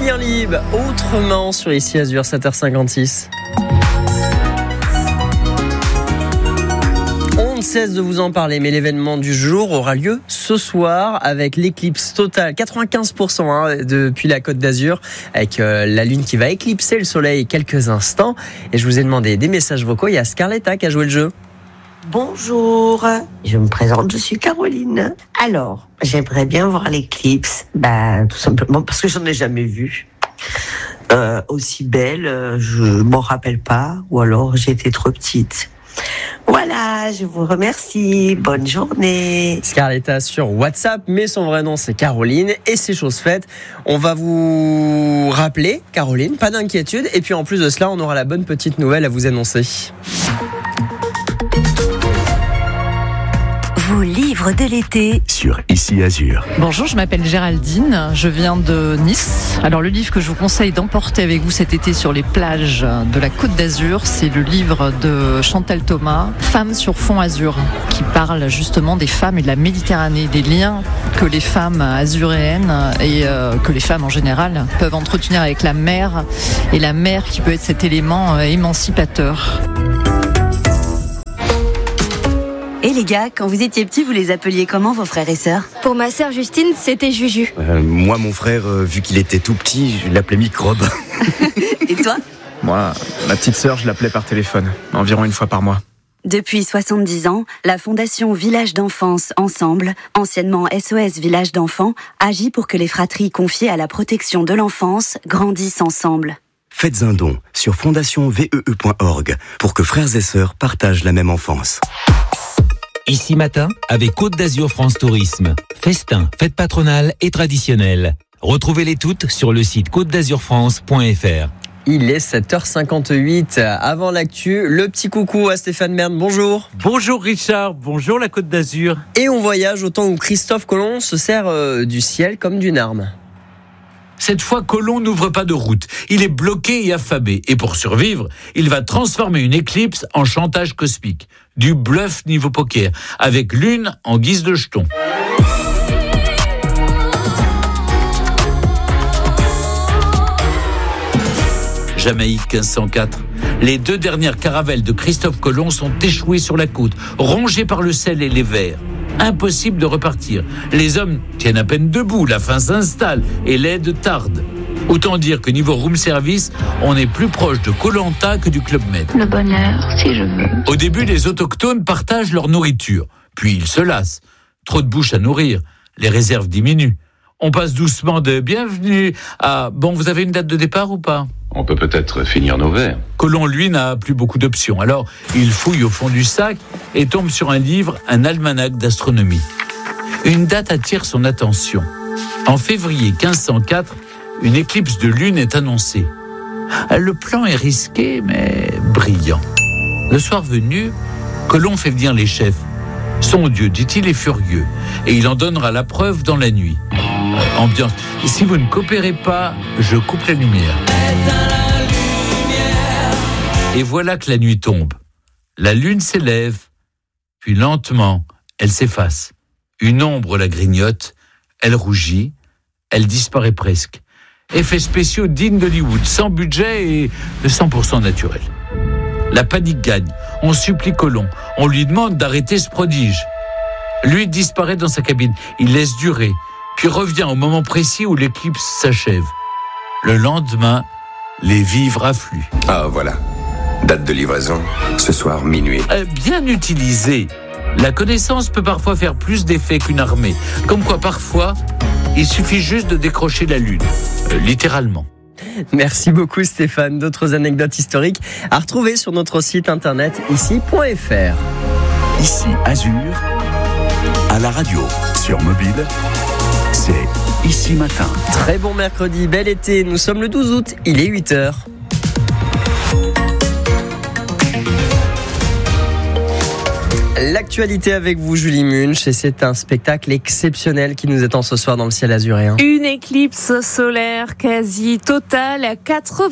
Julien Lieb, autrement sur Ici Azur, 7h56. On ne cesse de vous en parler, mais l'événement du jour aura lieu ce soir avec l'éclipse totale, 95% depuis la Côte d'Azur, avec la lune qui va éclipser le soleil quelques instants. Et je vous ai demandé des messages vocaux. Il y a Scarletta qui a joué le jeu. Bonjour, je me présente, je suis Caroline. Alors, j'aimerais bien voir l'éclipse, tout simplement parce que j'en ai jamais vu. Aussi belle, je m'en rappelle pas, ou alors j'étais trop petite. Voilà, je vous remercie, bonne journée. Scarletta sur WhatsApp, mais son vrai nom c'est Caroline, et c'est chose faite. On va vous rappeler, Caroline, pas d'inquiétude, et puis en plus de cela, on aura la bonne petite nouvelle à vous annoncer. Vos livres de l'été sur Ici Azur. Bonjour, je m'appelle Géraldine, je viens de Nice. Alors le livre que je vous conseille d'emporter avec vous cet été sur les plages de la Côte d'Azur, c'est le livre de Chantal Thomas, Femmes sur fond azur, qui parle justement des femmes et de la Méditerranée, des liens que les femmes azuréennes et que les femmes en général peuvent entretenir avec la mer, et la mer qui peut être cet élément émancipateur. Et les gars, quand vous étiez petits, vous les appeliez comment vos frères et sœurs ? Pour ma sœur Justine, c'était Juju. Moi, mon frère, vu qu'il était tout petit, je l'appelais Microbe. Et toi ? Moi, ma petite sœur, je l'appelais par téléphone, environ une fois par mois. Depuis 70 ans, la Fondation Village d'Enfance Ensemble, anciennement SOS Village d'Enfants, agit pour que les fratries confiées à la protection de l'enfance grandissent ensemble. Faites un don sur fondationvee.org pour que frères et sœurs partagent la même enfance. Ici matin, avec Côte d'Azur France Tourisme. Festins, fêtes patronales et traditionnelles. Retrouvez-les toutes sur le site côtedazurfrance.fr. Il est 7h58. Avant l'actu, le petit coucou à Stéphane Bern. Bonjour. Bonjour Richard, bonjour la Côte d'Azur. Et on voyage au temps où Christophe Colomb se sert du ciel comme d'une arme. Cette fois, Colomb n'ouvre pas de route. Il est bloqué et affamé. Et pour survivre, il va transformer une éclipse en chantage cosmique. Du bluff niveau poker, avec lune en guise de jeton. Jamaïque 1504. Les 2 dernières caravelles de Christophe Colomb sont échouées sur la côte, rongées par le sel et les vers. Impossible de repartir. Les hommes tiennent à peine debout, la faim s'installe et l'aide tarde. Autant dire que niveau room service, on est plus proche de Koh-Lanta que du Club Med. Le bonheur, si je veux. Au début, les autochtones partagent leur nourriture. Puis ils se lassent. Trop de bouches à nourrir. Les réserves diminuent. On passe doucement de bienvenue à bon, vous avez une date de départ ou pas ? On peut peut-être finir nos verres. Colomb, lui, n'a plus beaucoup d'options. Alors, il fouille au fond du sac et tombe sur un livre, un almanach d'astronomie. Une date attire son attention. En février 1504, une éclipse de lune est annoncée. Le plan est risqué, mais brillant. Le soir venu, Colomb fait venir les chefs. Son Dieu, dit-il, est furieux, et il en donnera la preuve dans la nuit. Ambiance. Si vous ne coopérez pas, je coupe la lumière. Et voilà que la nuit tombe. La lune s'élève, puis lentement, elle s'efface. Une ombre la grignote, elle rougit, elle disparaît presque. Effets spéciaux dignes d'Hollywood, sans budget et de 100% naturel. La panique gagne. On supplie Colomb. On lui demande d'arrêter ce prodige. Lui disparaît dans sa cabine. Il laisse durer, puis revient au moment précis où l'éclipse s'achève. Le lendemain, les vivres affluent. Ah, voilà. Date de livraison, ce soir, minuit. Bien utilisé, la connaissance peut parfois faire plus d'effet qu'une armée. Comme quoi, parfois, il suffit juste de décrocher la lune. Littéralement. Merci beaucoup Stéphane. D'autres anecdotes historiques à retrouver sur notre site internet ici.fr. Ici Azur, à la radio, sur mobile, c'est Ici Matin. Très bon mercredi, bel été. Nous sommes le 12 août, il est 8h. L'actualité avec vous, Julie Munch, et c'est un spectacle exceptionnel qui nous attend ce soir dans le ciel azuréen. Une éclipse solaire quasi totale à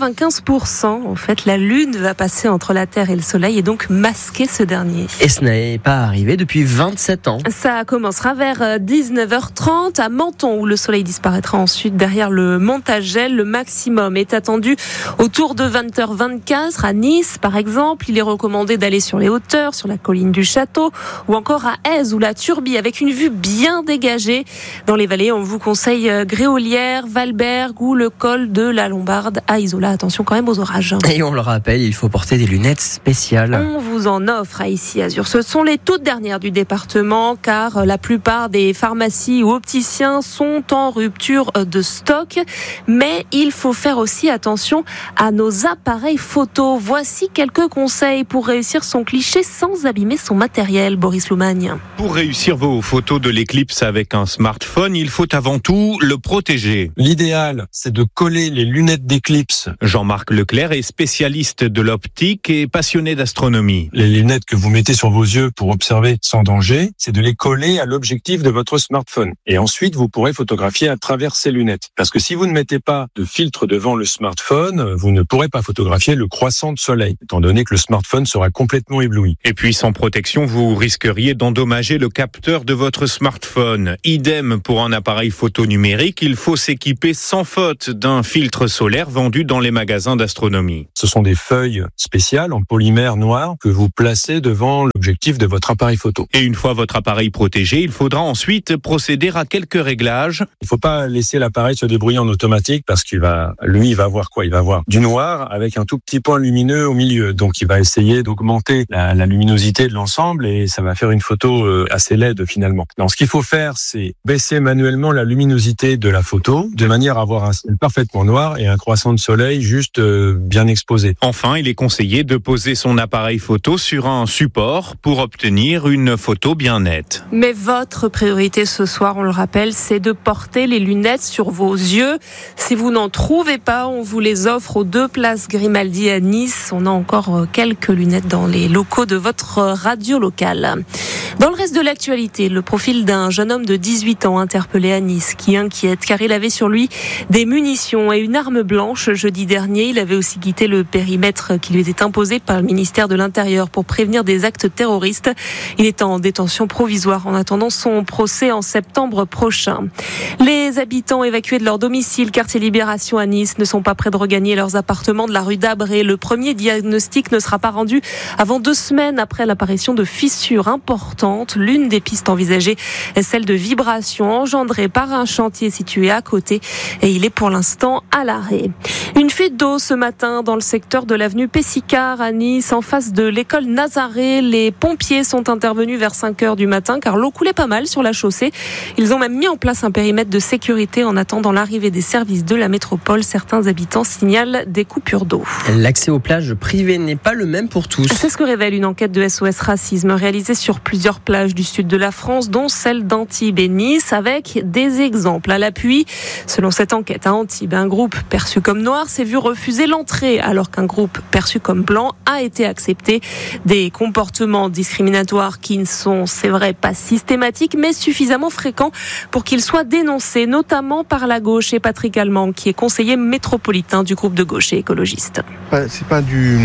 95%. En fait, la Lune va passer entre la Terre et le Soleil et donc masquer ce dernier. Et ce n'est pas arrivé depuis 27 ans. Ça commencera vers 19h30 à Menton où le Soleil disparaîtra ensuite derrière le Montagel. Le maximum est attendu autour de 20h24 à Nice, par exemple. Il est recommandé d'aller sur les hauteurs, sur la colline du Château, ou encore à Èze ou la Turbie avec une vue bien dégagée. Dans les vallées, on vous conseille Gréolière, Valberg ou le col de la Lombarde à Isola. Attention quand même aux orages. Et on le rappelle, il faut porter des lunettes spéciales. On vous en offre à Ici Azur. Ce sont les toutes dernières du département car la plupart des pharmacies ou opticiens sont en rupture de stock. Mais il faut faire aussi attention à nos appareils photo. Voici quelques conseils pour réussir son cliché sans abîmer son matériel. Boris Loumagne. Pour réussir vos photos de l'éclipse avec un smartphone, il faut avant tout le protéger. L'idéal, c'est de coller les lunettes d'éclipse. Jean-Marc Leclerc est spécialiste de l'optique et passionné d'astronomie. Les lunettes que vous mettez sur vos yeux pour observer sans danger, c'est de les coller à l'objectif de votre smartphone. Et ensuite, vous pourrez photographier à travers ces lunettes. Parce que si vous ne mettez pas de filtre devant le smartphone, vous ne pourrez pas photographier le croissant de soleil, étant donné que le smartphone sera complètement ébloui. Et puis sans protection, vous risqueriez d'endommager le capteur de votre smartphone. Idem pour un appareil photo numérique, il faut s'équiper sans faute d'un filtre solaire vendu dans les magasins d'astronomie. Ce sont des feuilles spéciales en polymère noir que vous placez devant l'objectif de votre appareil photo. Et une fois votre appareil protégé, il faudra ensuite procéder à quelques réglages. Il ne faut pas laisser l'appareil se débrouiller en automatique parce il va voir quoi ? Il va voir du noir avec un tout petit point lumineux au milieu. Donc il va essayer d'augmenter la luminosité de l'ensemble et ça va faire une photo assez laide finalement. Donc, ce qu'il faut faire, c'est baisser manuellement la luminosité de la photo de manière à avoir un ciel parfaitement noir et un croissant de soleil juste bien exposé. Enfin, il est conseillé de poser son appareil photo sur un support pour obtenir une photo bien nette. Mais votre priorité ce soir, on le rappelle, c'est de porter les lunettes sur vos yeux. Si vous n'en trouvez pas, on vous les offre aux 2 places Grimaldi à Nice. On a encore quelques lunettes dans les locaux de votre radio locale. Dans le reste de l'actualité, le profil d'un jeune homme de 18 ans interpellé à Nice qui inquiète car il avait sur lui des munitions et une arme blanche jeudi dernier. Il avait aussi quitté le périmètre qui lui était imposé par le ministère de l'Intérieur pour prévenir des actes terroristes. Il est en détention provisoire en attendant son procès en septembre prochain. Les habitants évacués de leur domicile, quartier Libération à Nice, ne sont pas prêts de regagner leurs appartements de la rue d'Abré. Le premier diagnostic ne sera pas rendu avant 2 semaines après l'apparition de fissures importantes. L'une des pistes envisagées est celle de vibrations engendrées par un chantier situé à côté et il est pour l'instant à l'arrêt. Une fuite d'eau ce matin dans le secteur de l'avenue Pessicard à Nice, en face de l'école Nazaré. Les pompiers sont intervenus vers 5h du matin car l'eau coulait pas mal sur la chaussée. Ils ont même mis en place un périmètre de sécurité en attendant l'arrivée des services de la métropole. Certains habitants signalent des coupures d'eau. L'accès aux plages privées n'est pas le même pour tous. C'est ce que révèle une enquête de SOS Racisme réalisée sur plusieurs plages du sud de la France, dont celle d'Antibes et Nice, avec des exemples à l'appui. Selon cette enquête, à Antibes, un groupe perçu comme noir s'est vu refuser l'entrée, alors qu'un groupe perçu comme blanc a été accepté. Des comportements discriminatoires qui ne sont, c'est vrai, pas systématiques, mais suffisamment fréquents pour qu'ils soient dénoncés, notamment par la gauche et Patrick Allemand, qui est conseiller métropolitain du groupe de gauche et écologiste. C'est pas du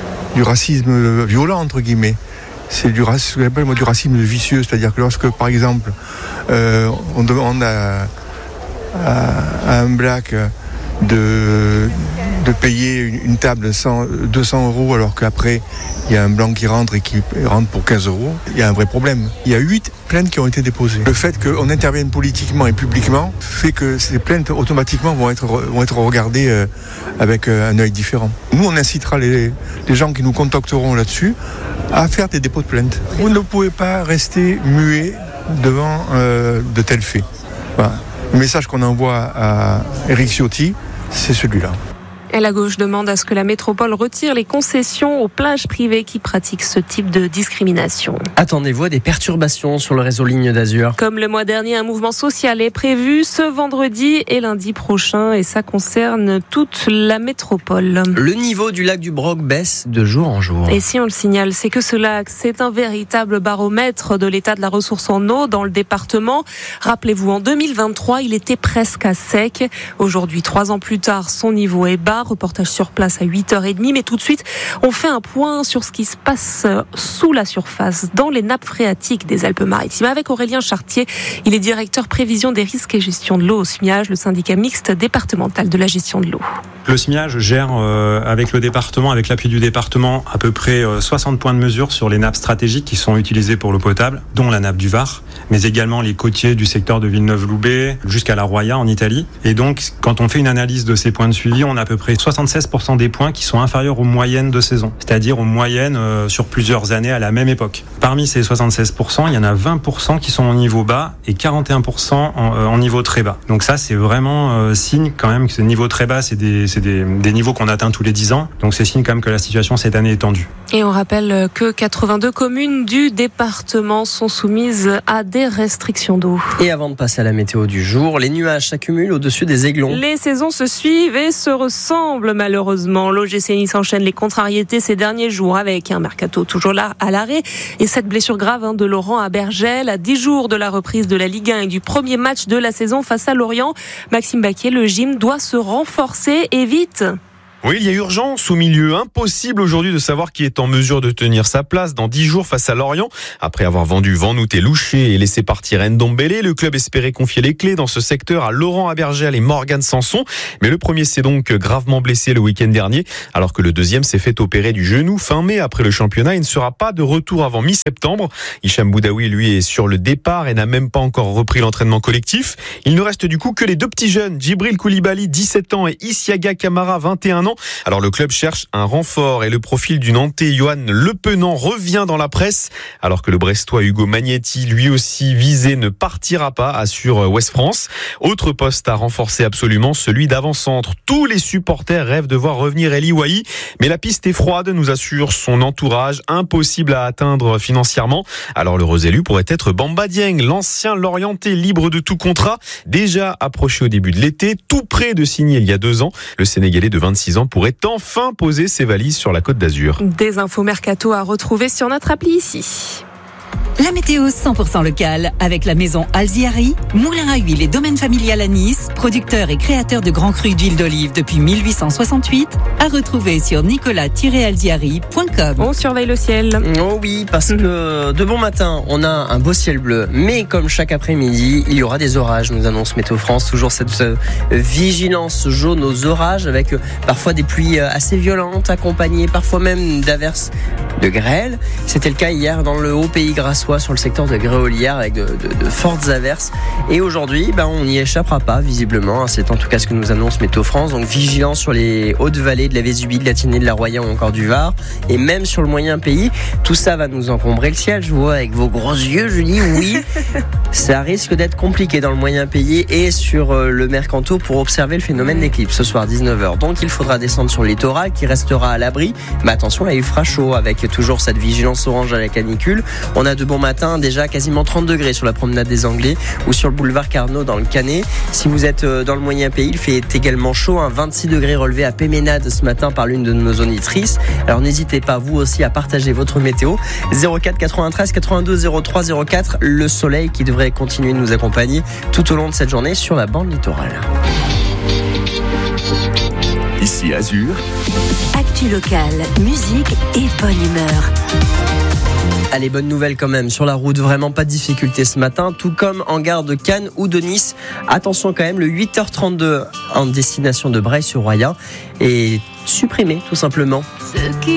racisme violent, entre guillemets. C'est ce que j'appelle du racisme vicieux, c'est-à-dire que lorsque, par exemple, on demande à un black de payer une table 200 € alors qu'après il y a un blanc qui rentre et qui rentre pour 15 €, il y a un vrai problème. Il y a 8 plaintes qui ont été déposées. Le fait qu'on intervienne politiquement et publiquement fait que ces plaintes automatiquement vont être regardées avec un œil différent. Nous, on incitera les gens qui nous contacteront là-dessus à faire des dépôts de plainte. Vous ne pouvez pas rester muet devant de tels faits. Voilà. Le message qu'on envoie à Éric Ciotti, c'est celui-là. Et la gauche demande à ce que la métropole retire les concessions aux plages privées qui pratiquent ce type de discrimination. Attendez-vous à des perturbations sur le réseau Ligne d'Azur? Comme le mois dernier, un mouvement social est prévu ce vendredi et lundi prochain et ça concerne toute la métropole. Le niveau du lac du Broc baisse de jour en jour. Et si on le signale, c'est que ce lac, c'est un véritable baromètre de l'état de la ressource en eau dans le département. Rappelez-vous, en 2023, il était presque à sec. Aujourd'hui, 3 ans plus tard, son niveau est bas. Reportage sur place à 8h30. Mais tout de suite, on fait un point sur ce qui se passe sous la surface, dans les nappes phréatiques des Alpes-Maritimes. Avec Aurélien Chartier, il est directeur prévision des risques et gestion de l'eau au SMIAGE, le syndicat mixte départemental de la gestion de l'eau. Le SMIAGE gère avec le département, avec l'appui du département, à peu près 60 points de mesure sur les nappes stratégiques qui sont utilisées pour l'eau potable, dont la nappe du Var, mais également les côtiers du secteur de Villeneuve-Loubet jusqu'à la Roya en Italie. Et donc, quand on fait une analyse de ces points de suivi, on a à peu près 76% des points qui sont inférieurs aux moyennes de saison, c'est-à-dire aux moyennes sur plusieurs années à la même époque. Parmi ces 76%, il y en a 20% qui sont en niveau bas et 41% en niveau très bas. Donc ça, c'est vraiment signe quand même que ce niveau très bas, c'est des niveaux qu'on atteint tous les 10 ans. Donc c'est signe quand même que la situation cette année est tendue. Et on rappelle que 82 communes du département sont soumises à des restrictions d'eau. Et avant de passer à la météo du jour, les nuages s'accumulent au-dessus des Aiglons. Les saisons se suivent et se ressemblent malheureusement. L'OGC Nice enchaîne les contrariétés ces derniers jours avec un mercato toujours là à l'arrêt et cette blessure grave de Laurent Abergel à 10 jours de la reprise de la Ligue 1 et du premier match de la saison face à Lorient. Maxime Baquier, le gym doit se renforcer et vite. Oui, il y a urgence au milieu. Impossible aujourd'hui de savoir qui est en mesure de tenir sa place dans 10 jours face à Lorient. Après avoir vendu Vanout et Louché et laissé partir Ndombele, le club espérait confier les clés dans ce secteur à Laurent Abergel et Morgan Sanson. Mais le premier s'est donc gravement blessé le week-end dernier, alors que le deuxième s'est fait opérer du genou fin mai après le championnat. Il ne sera pas de retour avant mi-septembre. Hicham Boudaoui, lui, est sur le départ et n'a même pas encore repris l'entraînement collectif. Il ne reste du coup que les deux petits jeunes, Djibril Koulibaly, 17 ans, et Isiaga Kamara, 21 ans. Alors le club cherche un renfort et le profil du Nantais Johan Lepenant revient dans la presse, alors que le Brestois Hugo Magnetti, lui aussi visé, ne partira pas, assure Ouest France. Autre poste à renforcer absolument, celui d'avant-centre. Tous les supporters rêvent de voir revenir Eli Wahi, mais la piste est froide, nous assure son entourage, impossible à atteindre financièrement. Alors l'heureux élu pourrait être Bamba Dieng, l'ancien Lorientais libre de tout contrat, déjà approché au début de l'été, tout près de signer il y a 2 ans. Le Sénégalais de 26 ans pourrait enfin poser ses valises sur la Côte d'Azur. Des infos mercato à retrouver sur notre appli ici. La météo 100% locale avec la maison Alziari, moulin à huile et domaine familial à Nice, producteur et créateur de grands crus d'huile d'olive depuis 1868, à retrouver sur nicolas-alziari.com. On surveille le ciel. Oh oui, parce que de bon matin, on a un beau ciel bleu, mais comme chaque après-midi, il y aura des orages, nous annonce Météo France. Toujours cette vigilance jaune aux orages avec parfois des pluies assez violentes accompagnées parfois même d'averses de grêle. C'était le cas hier dans le Haut-Pays grassois sur le secteur de Gréolière avec de fortes averses. Et aujourd'hui, on n'y échappera pas visiblement. C'est en tout cas ce que nous annonce Météo France. Donc vigilance sur les hautes vallées de la Vésubie, de la Tinée, de la Roya ou encore du Var. Et même sur le moyen pays, tout ça va nous encombrer le ciel. Je vois avec vos gros yeux, je dis oui. Ça risque d'être compliqué dans le moyen pays et sur le Mercantour pour observer le phénomène d'éclipse ce soir 19h. Donc il faudra descendre sur le littoral qui restera à l'abri. Mais attention, là il fera chaud avec toujours cette vigilance orange à la canicule. On a de bon matin déjà quasiment 30 degrés sur la promenade des Anglais ou sur le boulevard Carnot dans le Canet. Si vous êtes dans le moyen pays, il fait également chaud, 26 degrés relevés à Péménade ce matin par l'une de nos auditrices. Alors n'hésitez pas vous aussi à partager votre météo. 04 93 82 03 04, le soleil qui devrait continuer de nous accompagner tout au long de cette journée sur la bande littorale. Ici Azur. Actu locale, musique et bonne humeur. Allez, bonne nouvelle quand même, sur la route, vraiment pas de difficulté ce matin, tout comme en gare de Cannes ou de Nice. Attention quand même, le 8h32 en destination de Breil-sur-Roya est supprimé tout simplement.